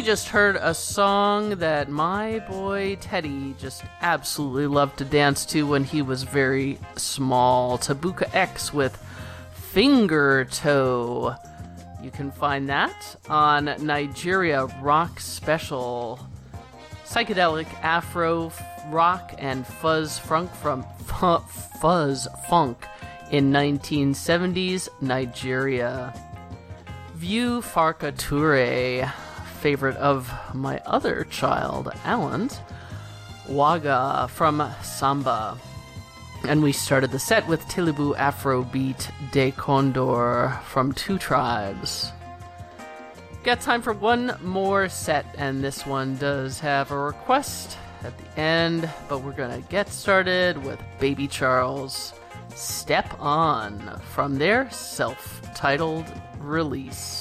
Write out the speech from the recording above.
We just heard a song that my boy Teddy just absolutely loved to dance to when he was very small. Tabuka X with Finger Toe. You can find that on Nigeria Rock Special. Psychedelic Afro rock and fuzz funk from Fuzz Funk in 1970s Nigeria. View Farka Toure, favorite of my other child, Alan's, Waga from Samba. And we started the set with Tilibu Afrobeat De Condor from Two Tribes. Got time for one more set, and this one does have a request at the end, but we're gonna get started with Baby Charles, Step On, from their self-titled release.